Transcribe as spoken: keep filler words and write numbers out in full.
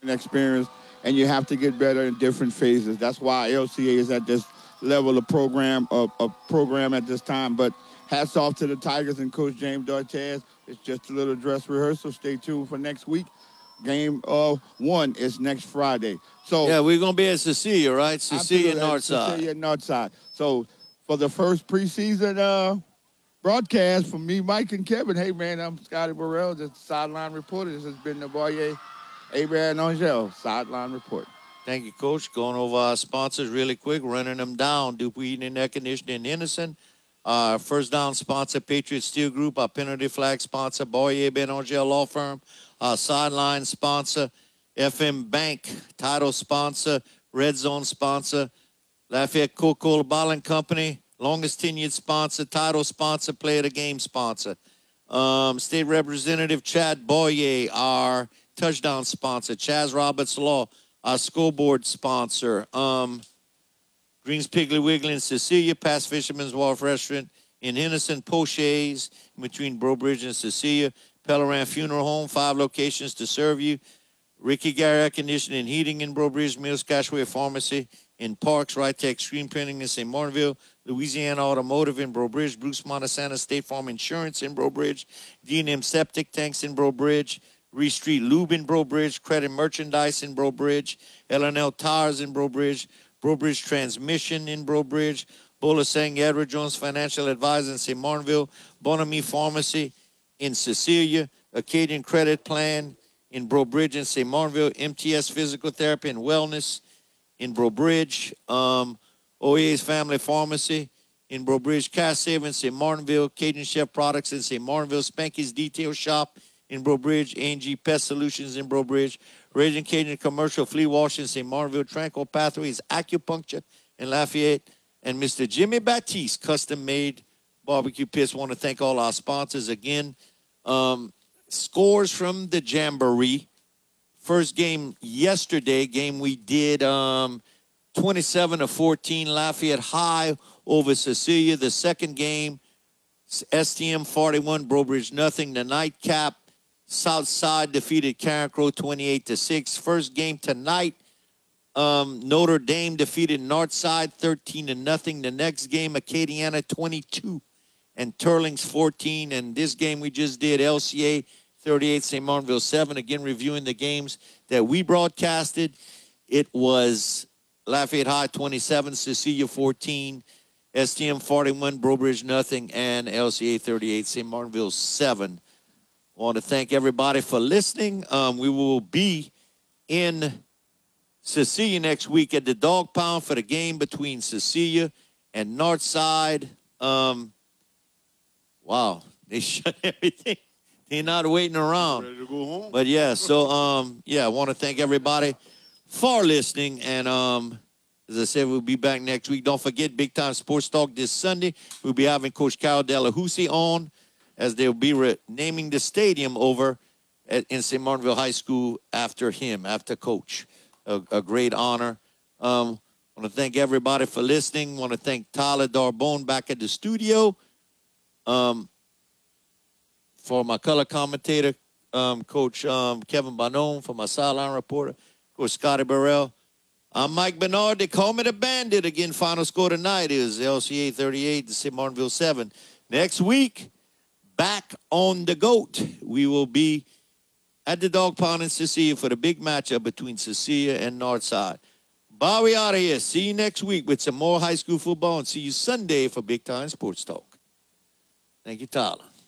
and experience, and you have to get better in different phases. That's why L C A is at this level of program of, of program at this time. But hats off to the Tigers and Coach James Dortez. It's just a little dress rehearsal. Stay tuned for next week. Game uh, one is next Friday. So yeah, we're gonna be at Cecilia, right? Cecilia absolutely, Northside. Cecilia Northside. So for the first preseason uh, broadcast from me, Mike, and Kevin. Hey man, I'm Scotty Burrell, the sideline reporter. This has been the Boyer Abraham Angel sideline report. Thank you, Coach. Going over our sponsors really quick, running them down. Duke Heating and Air Conditioning in Henderson. Our first down sponsor, Patriot Steel Group. Our penalty flag sponsor, Boyer Ben Angel Law Firm. Our sideline sponsor, F M Bank. Title sponsor, Red Zone sponsor, Lafayette Coca-Cola Bottling Company. Longest tenured sponsor, title sponsor, play of the game sponsor. Um, State Representative Chad Boyer, our touchdown sponsor. Chaz Roberts Law, our scoreboard sponsor. Um, Greens Piggly Wiggly in Cecilia, past Fisherman's Wharf Restaurant in Henderson, Poche's in between Breaux Bridge and Cecilia. Pellerin Funeral Home, five locations to serve you. Ricky Gary Air Conditioning and Heating in Breaux Bridge, Mills Cashway Pharmacy in Parks, Rytech Screen Printing in Saint Martinville, Louisiana Automotive in Breaux Bridge, Bruce Montesana State Farm Insurance in Breaux Bridge, D and M Septic Tanks in Breaux Bridge, Reese Street Lube in Breaux Bridge, Credit Merchandise in Breaux Bridge, L and L Tires in Breaux Bridge, Breaux Bridge Transmission in Breaux Bridge, Bolasang Edward Jones Financial Advisor in Saint Martinville, Bonami Pharmacy in Cecilia, Acadian Credit Plan in Breaux Bridge and Saint Martinville, M T S Physical Therapy and Wellness in Breaux Bridge, um, O A's Family Pharmacy in Breaux Bridge, Cash Save in Saint Martinville, Cajun Chef Products in Saint Martinville, Spanky's Detail Shop in Breaux Bridge, A and G Pest Solutions in Breaux Bridge, Raging Cajun Commercial Flea Wash in Saint Martinville, Tranquil Pathways Acupuncture in Lafayette, and Mister Jimmy Baptiste, Custom Made Barbecue Pits. Want to thank all our sponsors again. Um, scores from the Jamboree. First game yesterday, game we did um, twenty-seven to fourteen, Lafayette High over Cecilia. The second game, S T M forty-one, Breaux Bridge nothing. The nightcap, Southside defeated Karen Crow twenty-eight to six. First game tonight, um, Notre Dame defeated Northside thirteen to nothing. The next game, Acadiana twenty-two and Turlings fourteen. And this game we just did, L C A thirty-eight, Saint Martinville seven. Again, reviewing the games that we broadcasted. It was Lafayette High twenty-seven, Cecilia fourteen, S T M forty-one, Breaux Bridge nothing, and L C A thirty-eight, Saint Martinville seven. I want to thank everybody for listening. Um, we will be in Cecilia next week at the Dog Pound for the game between Cecilia and Northside. Um, wow, they shut everything. They're not waiting around. Ready to go home. But yeah, so um, yeah, I want to thank everybody for listening. And um, as I said, we'll be back next week. Don't forget, Big Time Sports Talk this Sunday. We'll be having Coach Carol Delahousie on as they'll be re- naming the stadium over at, in Saint Martinville High School after him, after Coach. A, a great honor. Um, I want to thank everybody for listening. I want to thank Tyler Darbone back at the studio. Um, for my color commentator, um, Coach um, Kevin Bonone, for my sideline reporter, Coach Scotty Burrell. I'm Mike Bernard. They call me the Bandit. Again, final score tonight is L C A thirty-eight to Saint Martinville seven. Next week, back on the GOAT. We will be at the Dog Pound in Cecilia for the big matchup between Cecilia and Northside. Bye, we out of here. See you next week with some more high school football, and see you Sunday for Big Time Sports Talk. Thank you, Tyler.